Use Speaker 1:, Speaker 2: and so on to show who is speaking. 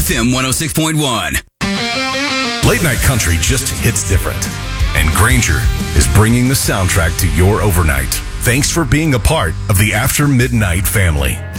Speaker 1: FM 106.1.
Speaker 2: Late night country just hits different. And Granger is bringing the soundtrack to your overnight. Thanks for being a part of the After Midnight family.